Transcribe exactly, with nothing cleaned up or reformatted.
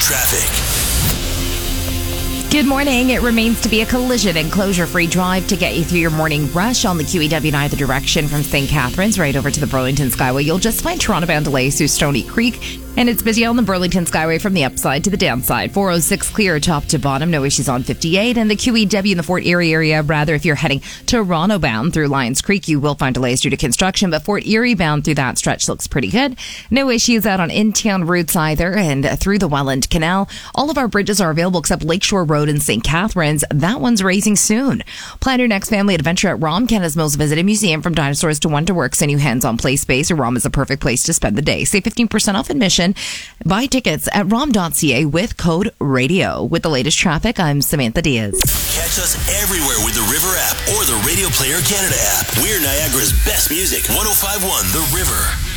traffic. Good morning. It remains to be a collision and closure-free drive to get you through your morning rush on the Q E W in either direction from Saint Catharines right over to the Burlington Skyway. You'll just find Toronto-bound delays through Stony Creek, and it's busy on the Burlington Skyway from the upside to the downside. four oh six clear top to bottom. No issues on fifty-eight. And the Q E W in the Fort Erie area, rather, if you're heading Toronto-bound through Lions Creek, you will find delays due to construction, but Fort Erie-bound through that stretch looks pretty good. No issues out on in-town routes either, and through the Welland Canal. All of our bridges are available except Lakeshore Road in Saint Catharines. That one's raising soon. Plan your next family adventure at ROM, Canada's most visited museum. From dinosaurs to Wonderworks, and new hands-on play space, ROM is a perfect place to spend the day. Save fifteen percent off admission. Buy tickets at rom dot c a with code radio. With the latest traffic, I'm Samantha Diaz. Catch us everywhere with the River app or the Radio Player Canada app. We're Niagara's best music. one oh five point one The River.